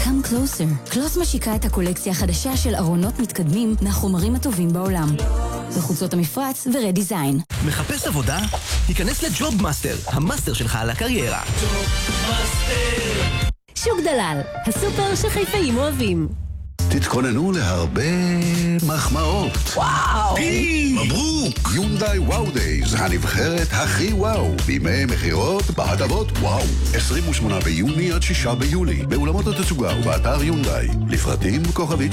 Come Closer. קלוס משיקה את הקולקציה החדשה של ארונות מתקדמים מהחומרים הטובים בעולם. בחוצות המפרץ ורדיזיין. מחפש עבודה? תיכנס לג'וב מאסטר, המאסטר שלך על הקריירה. שוק דלל, הסופר שחיפאים אוהבים. תתכוננו להרבה מחמאות. וואו! מברוק! יונדאי וואו דייז, הנבחרת הכי וואו. בימי מחירות בהטבות וואו. 28 ביוני עד 6 ביולי, באולמות התצוגה ובאתר יונדאי. לפרטים כוכבית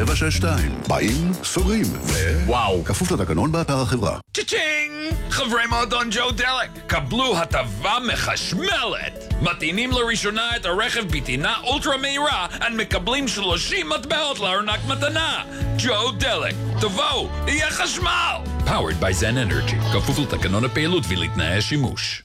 2762. באים, סוגרים, וואו! כפוף לתקנון באתר החברה. צ'צ'ינג! חברי מועדון ג'ו דלק, קבלו הטבה מחשמלת. מטעינים לראשונה את הרכב בטעינה אולטרה מהירה, ומקבלים 30 מטבעות לארנק מתנה. ג'ו דלק, תבואו, יהיה חשמל! Powered by Zen Energy, כפוף לתקנון הפעילות ולתנאי השימוש.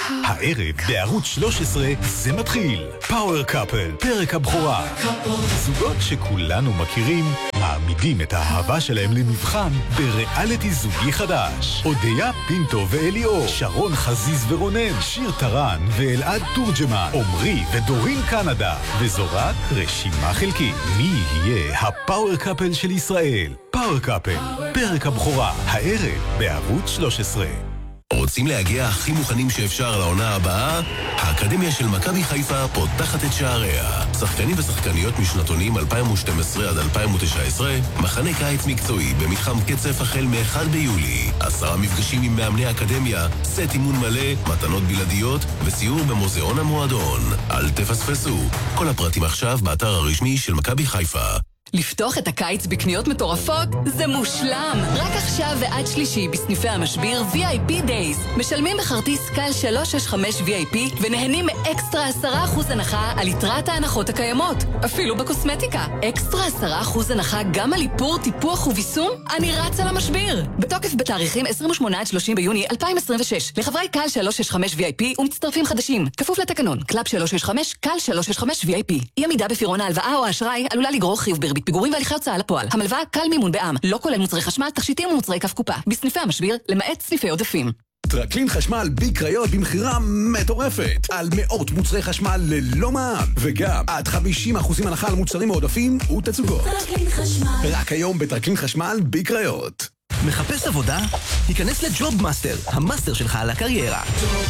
הערב בערוץ 13 זה מתחיל. פאוור קאפל, פרק הבכורה. זוגות שכולנו מכירים מעמידים את האהבה שלהם למבחן בריאליטי זוגי חדש. אודיה פינטו ואליאור, שרון חזיז ורונן, שיר טרן ואלעד תורג'מן, עומרי ודורין קנדה. וזו רק רשימה חלקית. מי יהיה הפאוור קאפל של ישראל? פאוור קאפל, פרק הבכורה. הערב בערוץ 13. רוצים להגיע הכי מוכנים שאפשר לעונה הבאה? האקדמיה של מכבי חיפה פותחת את שעריה. שחקנים ושחקניות משנתונים 2012 עד 2019, מחנה קיץ מקצועי במתחם קצף החל מ-1 ביולי. 10 מפגשים עם מאמני האקדמיה, סט אימון מלא, מתנות בלעדיות וסיור במוזיאון המועדון. אל תפספסו. כל הפרטים עכשיו באתר הרשמי של מכבי חיפה. לפתוח את הקיץ בקניות מטורפות זה מושלם. רק עכשיו ועד שלישי בסניפי המשביר VIP Days. משלמים בכרטיס קל 365 VIP ונהנים מאקסטרה 10% הנחה על יתרת ההנחות הקיימות. אפילו בקוסמטיקה. אקסטרה 10% הנחה גם על איפור, טיפוח וביסום? אני רץ על המשביר. בתוקף בתאריכים 28 עד 30 ביוני 2026. לחברי קל 365 VIP ומצטרפים חדשים. כפוף לתקנון. קלאב 365, קל 365 VIP. אי עמידה בפירעון ההלוואה או האשראי עלולה לגרור חיוב בריבית פיגורים והליכי הוצאה לפועל. המלווה קל מימון בע"מ, לא כולל מוצרי חשמל, תכשיטים ומוצרי כף קופה. בסניפי המשביר, למעט סניפי עודפים. טרקלין חשמל בי קריות במחירה מטורפת על מאות מוצרי חשמל ללא מע"מ וגם עד 50% הנחה על מוצרים מעודפים ותצוגות. טרקלין חשמל. רק היום בטרקלין חשמל בי קריות. מחפש עבודה? תיכנס לג'וב מאסטר, המאסטר שלך על הקריירה.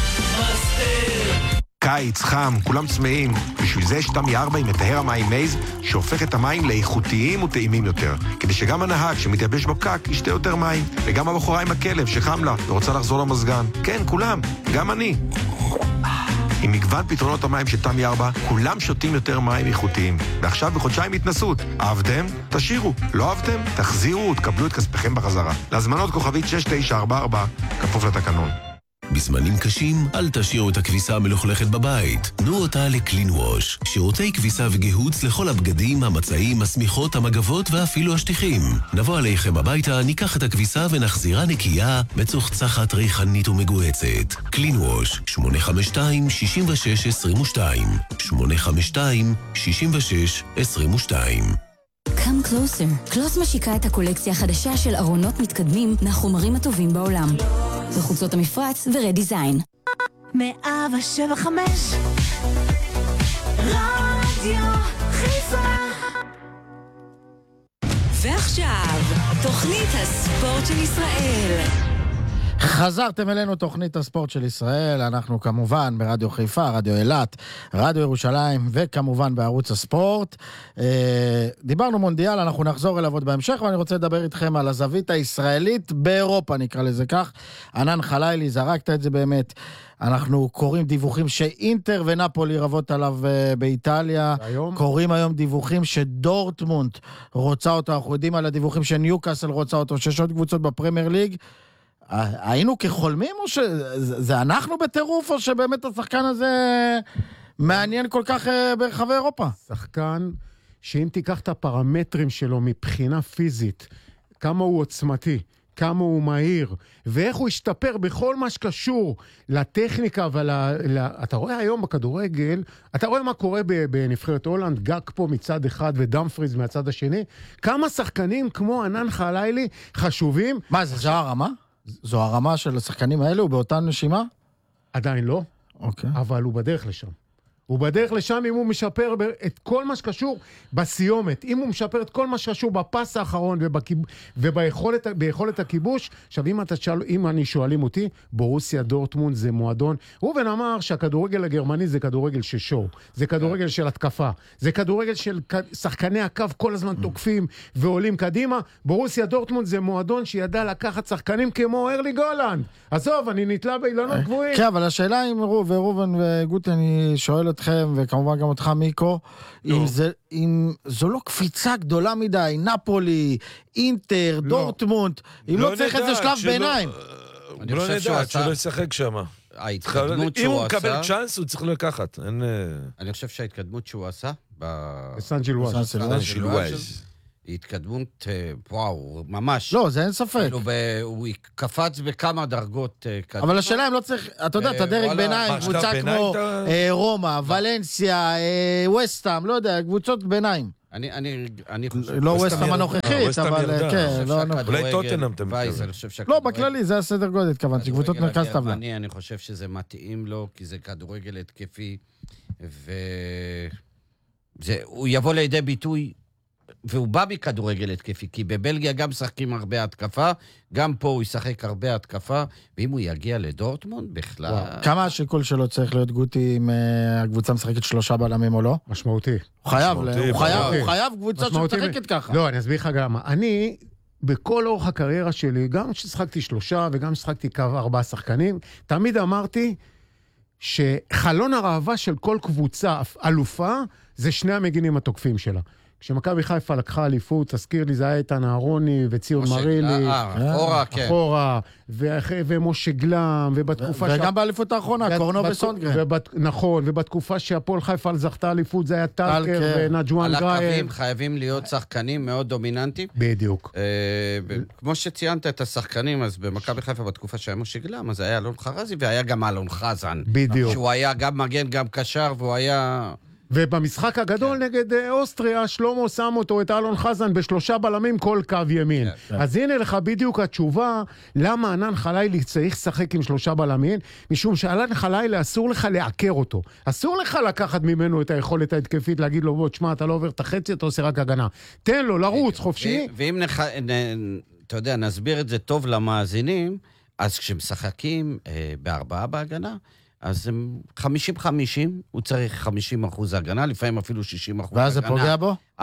קיץ חם, כולם צמאים. בשביל זה יש תמי 4 עם מטהר המים מייז, שהופך את המים לאיכותיים וטעימים יותר. כדי שגם הנהג שמתייבש בפקק ישתה יותר מים. וגם הבחורה עם הכלב שחם לה ורוצה לחזור למזגן. כן, כולם, גם אני. עם מגוון פתרונות המים של תמי 4, כולם שותים יותר מים איכותיים. ועכשיו בחודשיים התנסות. אהבתם? תשאירו. לא אהבתם? תחזירו ותקבלו את כספכם בחזרה. להזמנות כוכבית 6944, כפוף לתקנון. בזמנים קשים, אל תשאירו את הכביסה המלוכלכת בבית. תנו אותה לקלין ווש. שירותי כביסה וגיהוץ לכל הבגדים, המצעים, השמיכות, המגבות ואפילו השטיחים. נבוא עליכם הביתה, ניקח את הכביסה ונחזירה נקייה, מצוחצחת, ריחנית ומגועצת. קלין ווש, 852-6622. 852-6622. Come Closer. קלוס משיקה את הקולקציה החדשה של ארונות מתקדמים מהחומרים הטובים בעולם. בחוצות המפרץ ורדיזיין. 107.5 רדיו חיפה. ועכשיו, תוכנית הספורט של ישראל. חזרתם אלינו תוכנית הספורט של ישראל, אנחנו כמובן ברדיו חיפה, רדיו אילת, רדיו ירושלים וכמובן בערוץ הספורט. דיברנו מונדיאל, אנחנו נחזור אליו עוד בהמשך, ואני רוצה לדבר איתכם על הזווית הישראלית באירופה, נקרא לזה כך. ענן חלילי, זרקת את זה באמת. אנחנו קוראים דיווחים שאינטר ונפולי רבות עליו באיטליה. קוראים היום דיווחים שדורטמונד רוצה אותו, אנחנו יודעים על הדיווחים שניוקאסל רוצה אותו, שיש עוד קבוצות בפרמייר ליג. היינו כחולמים או שזה אנחנו בטירוף או שבאמת השחקן הזה מעניין כל כך ברחבי אירופה? שחקן שאם תיקח את הפרמטרים שלו מבחינה פיזית, כמה הוא עוצמתי, כמה הוא מהיר, ואיך הוא השתפר בכל מה שקשור לטכניקה אתה רואה היום בכדורגל, אתה רואה מה קורה בנבחרת הולנד, גג פה מצד אחד ודמפריז מהצד השני, כמה שחקנים כמו ענן חלילי חשובים. מה, זו הרמה? זו הרמה של השחקנים האלה, הוא באותה נשימה? עדיין לא, אוקיי. אבל הוא בדרך לשם. הוא בדרך לשם אם הוא משפר את כל מה שקשור בסיומת, אם הוא משפר את כל מה שקשור בפס האחרון וביכולת הכיבוש. עכשיו, אם אני שואלים אותי, בורוסיה דורטמונד זה מועדון. רובן אמר שהכדורגל הגרמני זה כדורגל של שואו, זה כדורגל של התקפה, זה כדורגל של שחקני הקו כל הזמן תוקפים ועולים קדימה. בורוסיה דורטמונד זה מועדון שידע לקחת שחקנים כמו ארלי גולנד. עזוב, אני נתלה באילנות גבוהים. כן, אבל השאלה אם רובן וגוטי, אני שואל אתכם, וכמובן גם אותך מיקו, אם זו לא קפיצה גדולה מדי, נפולי, אינטר, דורטמונד, אם לא צריך את זה שלב ביניים. לא נדע, שלא ישחק שם. אם הוא מקבל צ'אנס, הוא צריך לקחת. אני חושב שההתקדמות שהוא עשה בסנג'ילואז. היא התקדמות, וואו, ממש. לא, זה אין ספק. הוא קפץ בכמה דרגות קדימה. אבל השאלה אם לא צריך, אתה יודע, את הדרג ביניים, קבוצה כמו רומא, ולנסיה, ווסטהאם, לא יודע, קבוצות ביניים. אני חושב... לא ווסטהאם הנוכחית, אבל כן, לא הנוכחית. אולי טוטנהאם אתה מתכוון. לא, בכללי, זה הסדר גודל, התכוונתי, קבוצות מרכז טבלה. אני חושב שזה מתאים לו, כי זה כדורגל התקפי, והוא יבוא לידי ביטוי, והוא בא מכדורגל התקפי, כי בבלגיה גם משחקים הרבה התקפה, גם פה הוא ישחק הרבה התקפה, ואם הוא יגיע לדורטמונד, בכלל... כמה השיקול שלו צריך להיות גוטי אם הקבוצה משחקת 3 בלמים או לא? משמעותי. הוא חייב קבוצה שמשחקת ככה. לא, אני אסביר לך גם. אני, בכל אורך הקריירה שלי, גם ששחקתי 3 וגם ששחקתי קו 4 שחקנים, תמיד אמרתי שחלון הרעבה של כל קבוצה אלופה, זה 2 המגינים התוקפים שלה. כשמכבי חיפה לקחה אליפות, תזכיר לי, זה היה איתן אהרוני וציון מרילי. אחורה, כן. אחורה, ומשה גלם, ובתקופה... וגם באליפות האחרונה, קורנו וסונגרן. נכון, ובתקופה שהפועל חיפה זכתה אליפות, זה היה טלקר ונג'ואן גראייר. על הקווים חייבים להיות שחקנים מאוד דומיננטיים. בדיוק. כמו שציינת את השחקנים, אז במכבי חיפה בתקופה שהיה משה גלם, אז היה אלון חרזי, והיה גם אלון חזן. בדיוק. שהוא היה גם מגן, גם קשר, והוא היה... ובמשחק הגדול נגד אוסטריה, שלמה שם אותו, את אלון חזן, ב3 בלמים כל קו ימין. אז הנה לך בדיוק התשובה, למה ענן חלילי צריך לשחק עם 3 בלמים, משום שענן חלילי אסור לך לעקר אותו. אסור לך לקחת ממנו את היכולת ההתקפית, להגיד לו, בוא, תשמע, אתה לא עובר את החצי, אתה עושה רק הגנה. תן לו לרוץ, חופשי. ואם אתה יודע, נסביר את זה טוב למאזינים, אז כשמשחקים ב4 בהגנה, אז 50-50, הוא צריך 50% הגנה, לפעמים אפילו 60% הגנה. ואז זה פוגע בו? 40%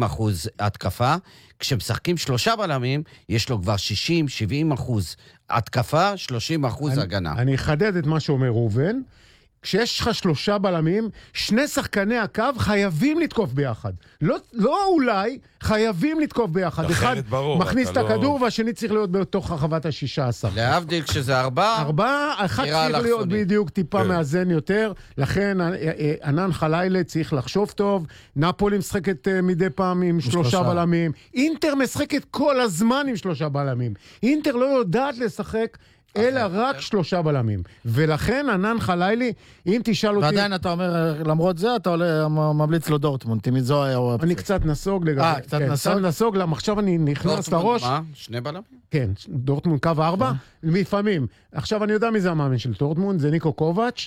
התקפה. כשמשחקים 3 בלמים, יש לו כבר 60-70% התקפה, 30% הגנה. אני אחדד את מה שאומר רובן. כשיש לך 3 בלמים, 2 שחקני הקו חייבים לתקוף ביחד. לא אולי, חייבים לתקוף ביחד. אחד מכניס את הכדור, והשני צריך להיות בתוך רחבת ה16. להבדיל כשזה 4, אחד צריך להיות בדיוק טיפה מאזן יותר. לכן ענן חלילי צריך לחשוב טוב. נפולי משחקת מדי פעם עם 3 בלמים. אינטר משחקת כל הזמן עם 3 בלמים. אינטר לא יודעת לשחק אלא רק 3 בלמים. ולכן ענן חלילי, אם תשאל אותי... ועדיין אתה אומר, למרות זה, אתה ממליץ לו דורטמונד, תמיד זו היה אופציה. אני קצת נסוג לגבי... קצת נסוג? עכשיו אני נכנס לראש... דורטמונד מה? 2 בלמים? כן, דורטמונד קו 4, לפעמים. עכשיו אני יודע מי זה המאמן של דורטמונד, זה ניקו קובץ',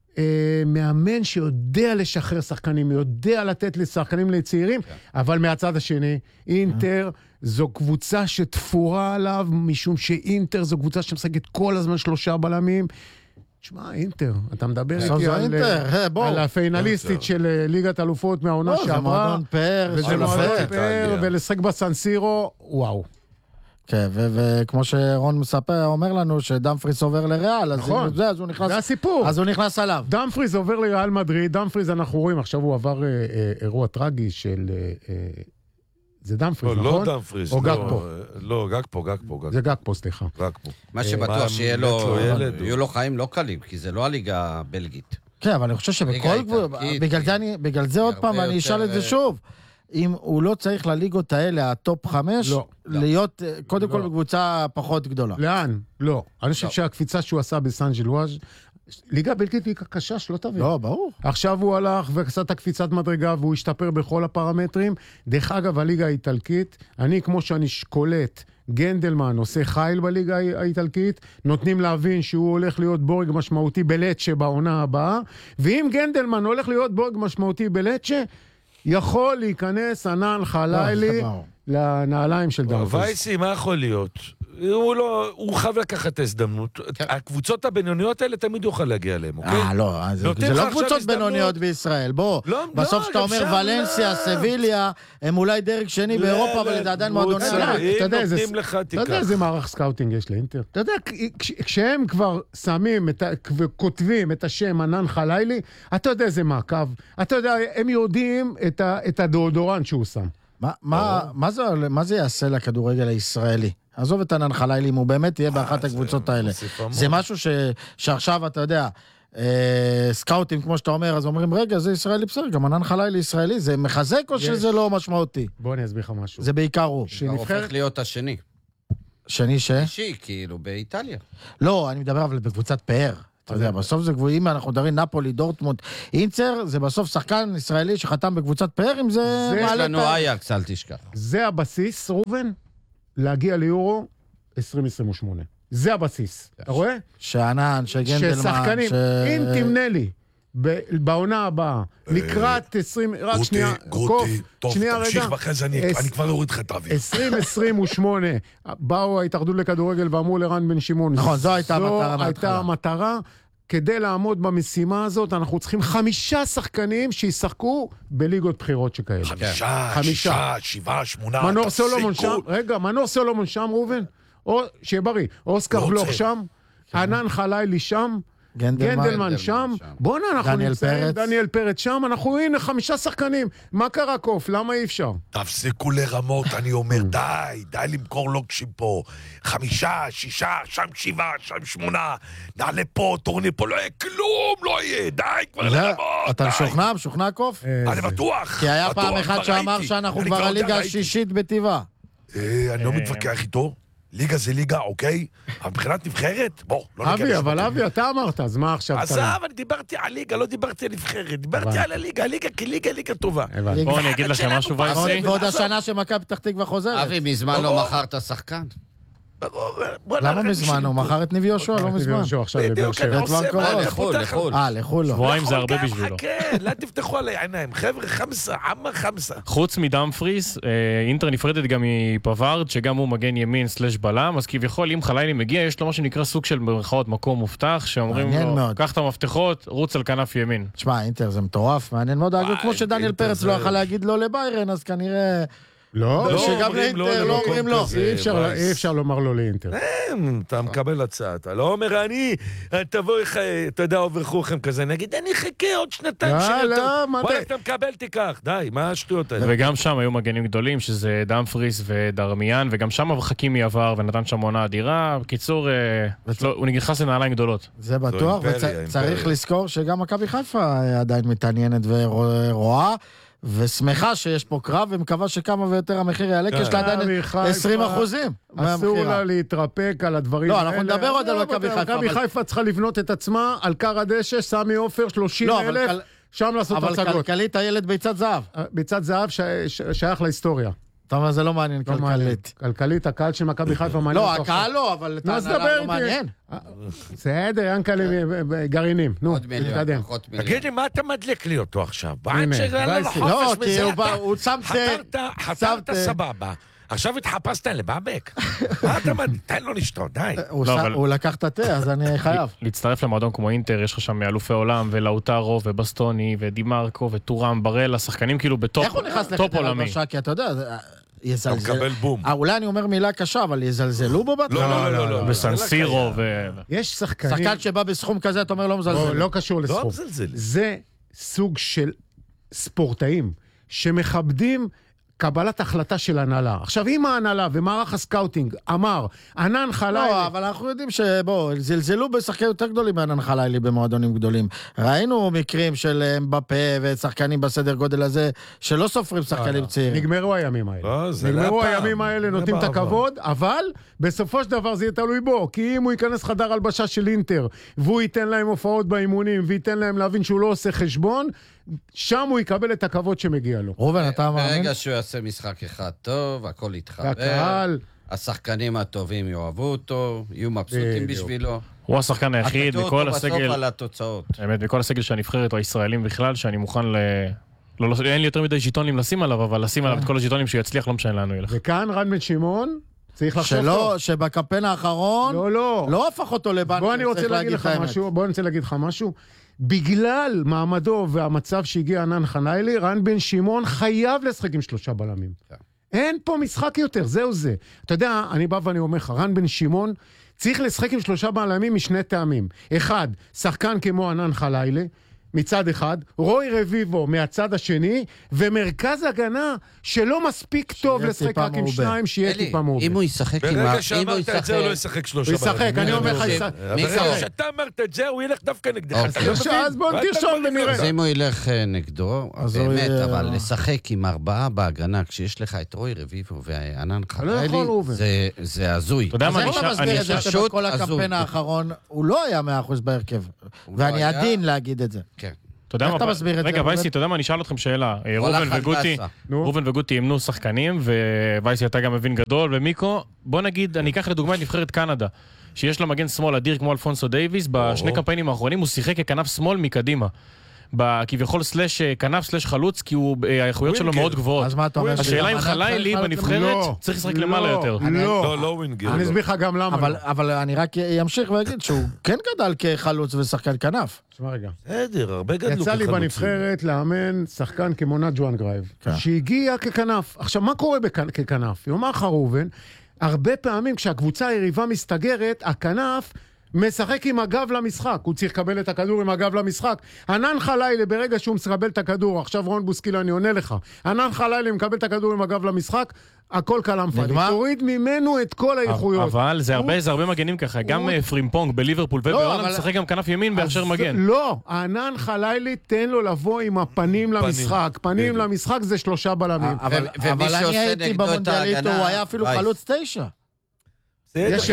מאמן שיודע לשחרר שחקנים, יודע לתת לשחקנים לצעירים, אבל מהצד השני, אינטר זו קבוצה שתפורה עליו, משום שאינטר זו קבוצה שמשחקת כל הזמן 3 בלמים. תשמע, אינטר, אתה מדבר איתי על הפיינליסטית של ליגת אלופות מהעונה שעברה. זה מועדון פאר, וזה מועדון פאר, ולשחק בסנסירו, וואו. כן, וכמו שרון מספר, אומר לנו שדמפריס עובר לריאל, אז הוא נכנס... זה הסיפור. אז הוא נכנס עליו. דמפריס עובר לריאל מדריד, דמפריס אנחנו רואים, עכשיו הוא עבר אירוע טרגי של... זה דמפריס, נכון? לא דמפריס. או גגפו. לא, גגפו. זה גגפו, סליחה. גגפו. מה שבטוח שיהיו לו חיים לא קלים, כי זה לא הליגה הבלגית. כן, אבל אני חושב שבכל... בגלל זה עוד פעם, ואני אשאל את זה שוב. אם הוא לא צריך לליגות האלה, הטופ 5, להיות קודם כל בקבוצה פחות גדולה. לאן? לא. אני חושב שהקפיצה שהוא עשה בסנג'ילואז, ליגה בלגית היא קשה, שלא תבין. לא, ברור. עכשיו הוא הלך ועשה את הקפיצת מדרגה, והוא השתפר בכל הפרמטרים. דרך אגב, הליגה האיטלקית, אני כמו שאני קולט גנדלמן עושה חייל בליגה האיטלקית, נותנים להבין שהוא הולך להיות בורג משמעותי בלצ'ה בעונה הבאה, ואם גנדלמן הולך להיות בורג משמעותי בלצ'ה, יכול להיכנס ענן חלילי לנעליים של דאמפריס. וייסי, מה יכול להיות? הוא חייב לקחת את ההזדמנות. הקבוצות הבינוניות האלה תמיד יוכל להגיע אליהם, אוקיי? לא, זה לא קבוצות בינוניות בישראל. בוא, בסוף שאתה אומר ולנסיה, סביליה, הם אולי דרג שני באירופה, אבל זה עדיין מועדוני ענק. אתה יודע איזה מערך סקאוטינג יש לאינטר? אתה יודע, כשהם כבר שמים וכותבים את השם ענן חלילי, אתה יודע איזה מעקב. אתה יודע, הם יודעים את הדאודורנט שהוא שם. מה זה יעשה לכדורגל הישראלי? עזוב את ענן חלילי, אם הוא באמת יהיה באחת הקבוצות האלה. זה משהו שעכשיו, אתה יודע, סקאוטים, כמו שאתה אומר, אז אומרים, רגע, זה ישראלי בסדר, גם ענן חלילי ישראלי, זה מחזק או שזה לא משמעותי? בוא אני אסביר לך משהו. זה בעיקר הוא. הוא הופך להיות השני. שני שני, כאילו, באיטליה. לא, אני מדבר אבל בקבוצת פאר. אתה יודע, בסוף זה גבוהים, אנחנו מדברים נפולי, דורטמונד, אינצר, זה בסוף שחקן ישראלי שחתם בקבוצת פאר, אם זה יש לנו אייקס, אל תשכח. זה הבסיס, רובן, להגיע ליורו 2028. זה הבסיס. אתה רואה? שענן, שגנדלמן, ששחקנים, אם תמנה לי, בעונה הבאה, לקראת 20... רק שנייה, קוף, שנייה רגע. תמשיך ואחרי זה אני כבר אוריד לך את האוויר. 2028, באו ההתאחדות לכדורגל ואמרו לרן בן שמעון. נכון, זו הייתה המטרה. זו הייתה המטרה. כדי לעמוד במשימה הזאת, אנחנו צריכים 5 שחקנים שישחקו בליגות בחירות שכאלה. 5, 7, 8. מנור סולומון שם, רגע, מנור סולומון שם, רובן, שיהיה בריא, אוסקר בלוך שם, ענן חלילי שם, גנדלמן שם, בוא'נה, אנחנו נמצאים, דניאל פרץ שם, אנחנו הנה 5 שחקנים, מה קרה קוף? למה אי אפשר? תפסיקו לרמות, אני אומר, די למכור לוקשים פה, 5, 6, שם 7, שם 8, נעלה פה, טורניר פה, לא יהיה כלום, לא יהיה, די כבר לרמות, אתה משוכנע קוף? אני בטוח. כי היה פעם אחד שאמר שאנחנו כבר הליגה השישית בטבעה. אני לא מתווכח איתו. ליגה זה ליגה, אוקיי? אבל מבחינת נבחרת, בוא, לא נגיע לשם. אבל אבי, אתה אמרת, אז מה עכשיו? עזב, אני דיברתי על ליגה, לא דיברתי על נבחרת. דיברתי על הליגה, הליגה כליגה טובה. בואו אני אגיד לכם משהו, וייסי. ועוד השנה שמכבי פתח תקווה חוזרת. אבי, מזמן לא מכרת שחקן. למה מזמן? הוא מכר את ניב יהושע, לא מזמן. בדיוק, אני עושה לחול. לחול. שבועיים זה הרבה בשבילו. כן, לא תפתחו על העיניים. חבר'ה, 5, עמה 5. חוץ מדאמפריס, אינטר נפרדת גם מפווארד, שגם הוא מגן ימין / בלם, אז כביכול אם חלילי מגיע, יש לו מה שנקרא סוג של במרכאות מקום מובטח, שאומרים לו, קח את המפתחות, רוץ על כנף ימין. תשמע, אינטר זה מטורף, מעניין מאוד, כמו שדניאל פרץ לא יכול להגיד לו לביירן, אז כנראה... לא, שגם לאינטר לא אומרים לו. אי אפשר לומר לו לאינטר. אתה מקבל הצעה, אתה לא אומר, תבוא, אתה יודע, עוברכו לכם כזה, נגיד, אני חכה עוד 2 וואלה, אתה מקבל, תיקח, די, מה השטויות האלה? וגם שם היו מגנים גדולים, שזה דאמפריס ודרמיאן, וגם שם חכימי עבר ונתן שם עונה אדירה. בקיצור, הוא נכנס לנעליים גדולות. זה בטוח, וצריך לזכור שגם מכבי חיפה עדיין מתעניינת ורואה, ושמחה שיש פה קרב, ומקווה שכמה ויותר המחיר יעלה, כי יש לה עדיין 20%. אסור לה להתרפק על הדברים האלה. לא, אנחנו נדבר עוד על מכבי חיפה. מכבי חיפה צריכה לבנות את עצמה על קר הדשא, סמי עופר, 30,000, שם לעשות הצגות. אבל כלכלית הילד ביצת זהב. ביצת זהב שייך להיסטוריה. אתה אומר, זה לא מעניין כלכלית. כלכלית, הקהל של מכבי חיפה מעניין. לא, הקהל לא, אבל אתה לא מעניין. בסדר, ינקלה גרעינים. נו, תתקדם. תגיד לי, מה אתה מדליק לי אותו עכשיו? לא, כי הוא חתרת סבבה. עכשיו התחפשת לבאבק. מה אתה תן לו לשתות, די. הוא לקח את התה, אז אני חייב. להצטרף למועדון כמו אינטר, יש לך שם אלופי עולם, ולאוטרו, ובסטוני, ודימרקו, וטורם, ברלה, שחקנים כאילו בטופ עולמי. איך הוא נכנס לחדר הלבשה? כי אתה יודע, אתה מקבל בום. אולי אני אומר מילה קשה, אבל יזלזלו בו בתחום? לא. בסנסירו יש שחקנים... שחקן שבא בסכום כזה, אתה אומר לא מזלזל. לא קשור לסכום. זה סוג של ספורטאים שמכבדים קבלת החלטה של הנהלה. עכשיו, אם ההנהלה ומערך הסקאוטינג אמר, ענן חלילי... לא, אבל אנחנו יודעים שבוא, זלזלו בשחקנים יותר גדולים מענן חלילי במועדונים גדולים. ראינו מקרים של אמבפה ושחקנים בסדר גודל הזה, שלא סופרים שחקנים צעירים. נגמרו הימים האלה. נגמרו הימים האלה, נותנים את הכבוד, אבל בסופו של דבר זה יהיה תלוי בו, כי אם הוא ייכנס חדר הלבשה של אינטר, והוא ייתן להם הופעות באימונים, וייתן להם להבין שהוא לא עושה חשבון, שם הוא יקבל את הכבוד שמגיע לו. רובן, אתה מאמין? ברגע שהוא יעשה משחק אחד טוב, הכל יתחבר. הקהל. השחקנים הטובים יאהבו אותו, יהיו מבסוטים בשבילו. הוא השחקן היחיד מכל הסגל, בסוף על התוצאות. באמת, מכל הסגל שהנבחרת או הישראלים בכלל, שאני מוכן אין לי יותר מדי ז'יטונים לשים עליו, אבל לשים עליו את כל הז'יטונים שיצליח, לא משנה לנו ילך. וכאן רן בן שמעון צריך לחשוב טוב. שבקמפיין האחרון לא הפך אותו לבנקר. בוא אני רוצה להגיד לך משהו. בגלל מעמדו והמצב שהגיע ענן חלילי, רן בן שמעון חייב לשחק עם 3 בלמים. אין פה משחק יותר, זהו זה. אתה יודע, אני בא ואני אומר לך, רן בן שמעון צריך לשחק עם 3 בלמים משני טעמים. אחד, שחקן כמו ענן חלילי, מצד אחד, רוי רביבו מהצד השני, ומרכז הגנה שלא מספיק טוב לשחק רק עם 2, שיהיה טיפה מעובה. אם הוא ישחק עם... ברגע שאמרת את זה, הוא לא ישחק 3 הוא ישחק, אני אומר לך... ברגע שאתה אמרת את זה, הוא ילך דווקא נגדך. אז בוא תרשום ונראה. אז אם הוא ילך נגדו, באמת, אבל לשחק עם 4 בהגנה, כשיש לך את רוי רביבו וענן חלילי, זה הזוי. אתה יודע מה, אני מסביר את זה שבכל הקמפיין האחרון, הוא לא היה 100% בהרכב. ואני עדין להגיד את זה. איך אתה מסביר את זה? רגע, וייסי, אתה יודע מה, אני אשאל אתכם שאלה. רובן וגוטי אימנו שחקנים, ווייסי אתה גם מבין גדול, ומיקו, בוא נגיד, אני אקח לדוגמה את נבחרת קנדה, שיש לה מגן שמאל אדיר כמו אלפונסו דייביס, בשני קמפיינים האחרונים הוא שיחק ככנף שמאל מקדימה. כביכול סלש כנף סלש חלוץ, כי האיכויות שלו מאוד גבוהות. אז מה אתה אומר? השאלה אם חלילי בנבחרת צריך לשחק למעלה יותר. לא ווינגר. אני אסביר לך גם למה. אבל אני רק אמשיך ואגיד שהוא כן גדל כחלוץ ושחקן כנף. תשמע רגע. בסדר, הרבה גדלו כחלוצים. יצא לי בנבחרת לאמן שחקן כמו נג'ואן גרייב, שהגיע ככנף. עכשיו, מה קורה ככנף? יאמר לך ראובן, הרבה פעמים כשהקבוצה היריבה מסתגרת, הכנף משחק עם הגב למשחק, הוא צריך לקבל את הכדור עם הגב למשחק. ענן חלילי ברגע שהוא מקבל את הכדור, עכשיו רון בוסקילה אני עונה לך, ענן חלילי מקבל את הכדור עם הגב למשחק, הכל קלם פאדי, תוריד ממנו את כל האיכויות. אבל זה הרבה מגנים ככה, גם פרימפונג בליברפול ובהולנד משחק גם כנף ימין באשר מגן. לא, ענן חלילי תן לו לבוא עם הפנים למשחק, פנים למשחק זה 3 בלמים. אבל אני הייתי במונדיאליטו, הוא היה אפילו חלוץ 9. יש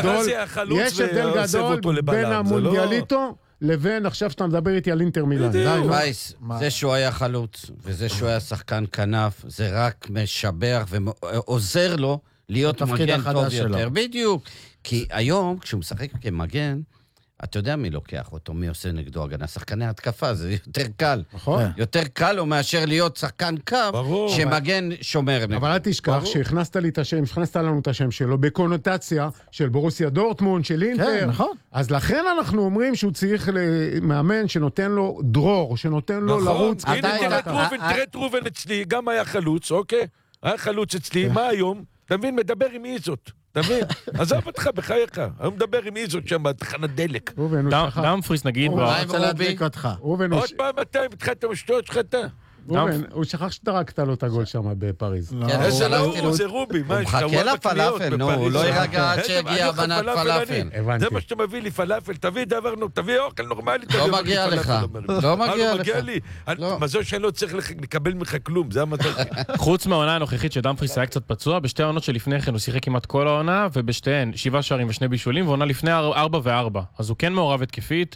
הבדל גדול בין המונדיאליטו לבין עכשיו שאתה מדבר איתי על אינטר מילאן. וייס, זה שהוא היה חלוץ וזה שהוא היה שחקן כנף, זה רק משבח ועוזר לו להיות מגן טוב יותר. בדיוק. כי היום כשהוא משחק כמגן, אתה יודע מי לוקח אותו, מי עושה נגדו הגנה. שחקני התקפה, זה יותר קל. נכון. יותר קל לו מאשר להיות שחקן קו, שמגן שומר נגדו. אבל אל תשכח שהכנסת לנו את השם שלו, בקונוטציה של בורוסיה דורטמונד, של אינטר. כן, נכון. אז לכן אנחנו אומרים שהוא צריך מאמן שנותן לו דרור, שנותן לו לרוץ. תראה את רובן אצלי, גם היה חלוץ, אוקיי? היה חלוץ אצלי, מה היום? אתה מבין, מדבר עם איזות. אתה מבין? עזוב אותך בחייך. אני מדבר עם איזות שם בתחנת דלק. דאמפריס נגיד. הוא רוצה להדליק אותך. עוד פעם אתה התחלת משטות שלך אתה. הוא שכח שתרקת לו את הגול שם בפריז. איזה לא, זה רובי. הוא מחכה לפלאפל, נו, הוא לא ירגע עד שהגיע מנת פלאפל. זה מה שאתה מביא לי פלאפל, תביא דבר, תביא אוכל נורמלי. לא מגיע לך. לא מגיע לך. מזו שאני לא צריך לקבל ממך כלום, זה המזל. חוץ מהעונה הנוכחית שדאמפריס היה קצת פצוע, בשתי העונות שלפני כן הוא שיחק כמעט כל העונה, ובשתיהן 7 שערים ו2 בישולים, ועונה לפני 4 ו4. אז הוא כן מעורב התקפית,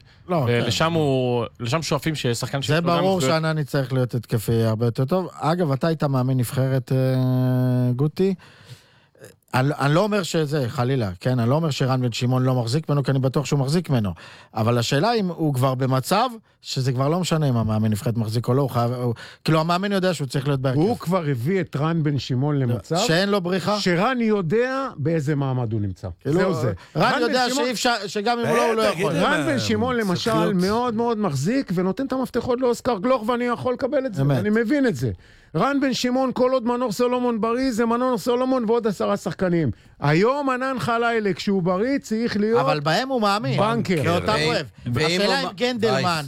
ולשם שואפים ששחקן זה ברור שענני צריך להיות התקפי הרבה יותר טוב. אגב, אתה היית מאמן נבחרת גוטי. אני לא אומר שזה, חלילה, כן? אני לא אומר שרן בן שמעון לא מחזיק ממנו, כי אני בטוח שהוא מחזיק ממנו. אבל השאלה אם הוא כבר במצב, שזה כבר לא משנה אם המאמן נבחרת מחזיק או לא, כאילו המאמן יודע שהוא צריך להיות בהרכב. הוא כבר הביא את רן בן שמעון למצב, שאין לו בריחה? שרן יודע באיזה מעמד הוא נמצא. זהו זה. רן יודע שגם אם הוא לא יכול. רן בן שמעון למשל מאוד מאוד מחזיק, ונותן את המפתחות לאוסקר גלוך, ואני יכול לקבל את זה. אני מבין את זה. רן בן שמעון, כל עוד מנור סולומון בריא, זה מנור סולומון ועוד 10 שחקנים. היום ענן חלילי, כשהוא בריא, צריך להיות... אבל בהם הוא מאמין. בנקר. ואותם אוהב. השאלה עם גנדלמן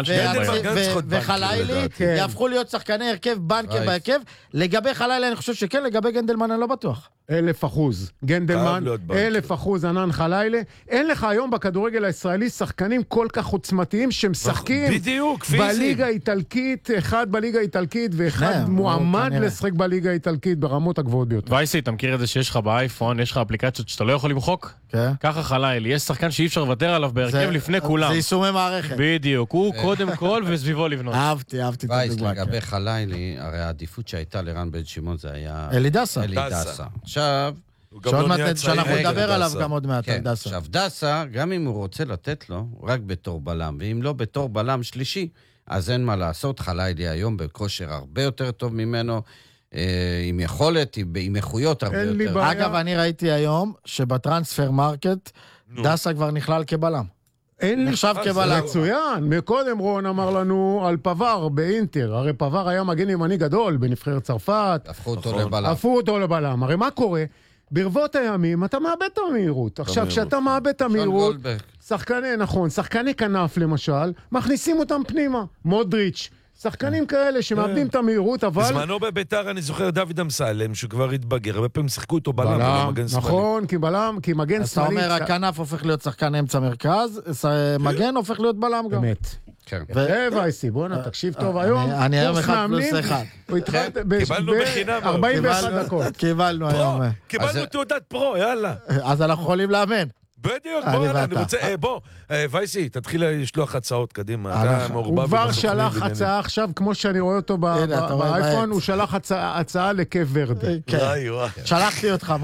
וחלילי יהפכו להיות שחקני הרכב, בנקר בהרכב. לגבי חלילי אני חושב שכן, לגבי גנדלמן אני לא בטוח. 1,000%. גנדלמן, 1,000% ענן חלילי. אין לך היום בכדורגל הישראלי שחקנים כל כך עוצמתיים שמשחקים בליגה האיטלקית, אחד בליגה האיטלקית ואחד מועמד לשחק בליגה האיטלקית ברמות הגבוהות ביותר. וייסי, אתה מכיר את זה שיש לך באייפון, יש לך אפליקציות שאתה לא יכול למחוק? ככה חלילי, יש שחקן שאי אפשר לוותר עליו בהרכב לפני כולם. זה יישומי מערכת. בדיוק, הוא קודם כל וסביבו לבנות. אהבתי את הדוגמה. לגבי חלילי, הרי העדיפות שהייתה לרן בן שמעון זה היה אלידסה. עכשיו, שאנחנו נדבר עליו גם עוד מעט, כן. דסה. עכשיו, דסה, גם אם הוא רוצה לתת לו, רק בתור בלם, ואם לא בתור בלם שלישי, אז אין מה לעשות. חלילי היום בכושר הרבה יותר טוב ממנו, עם יכולת, עם איכויות הרבה יותר. אגב, אני ראיתי היום שבטרנספר מרקט, דסה כבר נכלל כבלם. נחשב כבלם. מצוין. מקודם רון אמר לנו על פבר באינטר. הרי פבר היה מגן ימני גדול בנבחרת צרפת. הפכו אותו לבלם. הרי מה קורה? ברבות הימים אתה מאבד את המהירות. עכשיו, כשאתה מאבד את המהירות, שחקני כנף למשל, מכניסים אותם פנימה. מודריץ', שחקנים כאלה שמאבדים את המהירות, אבל... בזמנו בביתר אני זוכר דוד אמסלם, שכבר התבגר, הרבה פעמים שיחקו איתו בלם, נכון, כי מגן שמאלי... אתה אומר, הכנף הופך להיות שחקן אמצע מרכז, מגן הופך להיות בלם גם. באמת. וייסי, בוא'נה, תקשיב טוב היום. אני היום 1+1. קיבלנו בחינם. 41 דקות. קיבלנו היום. קיבלנו תעודת פרו, יאללה. אז אנחנו יכולים לאמן. בדיוק, בוא, וייסי, תתחיל לשלוח הצעות קדימה. הוא כבר שלח הצעה עכשיו, כמו שאני רואה אותו באייפון, הוא שלח הצעה לקב ורדה. שלחתי אותך.